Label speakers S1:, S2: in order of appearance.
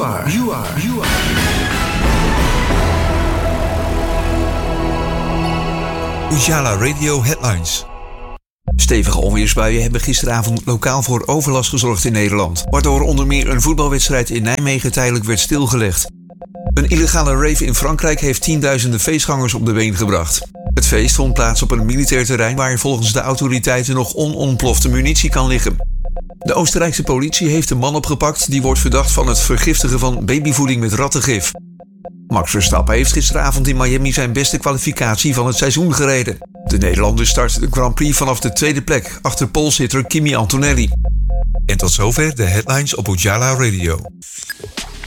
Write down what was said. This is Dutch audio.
S1: Ujala Radio Headlines. Stevige onweersbuien hebben gisteravond lokaal voor overlast gezorgd in Nederland, waardoor onder meer een voetbalwedstrijd in Nijmegen tijdelijk werd stilgelegd. Een illegale rave in Frankrijk heeft tienduizenden feestgangers op de been gebracht. Het feest vond plaats op een militair terrein waar volgens de autoriteiten nog onontplofte munitie kan liggen. De Oostenrijkse politie heeft een man opgepakt die wordt verdacht van het vergiftigen van babyvoeding met rattengif. Max Verstappen heeft gisteravond in Miami zijn beste kwalificatie van het seizoen gereden. De Nederlander start de Grand Prix vanaf de tweede plek, achter polezitter Kimi Antonelli. En tot zover de headlines op Ujala Radio.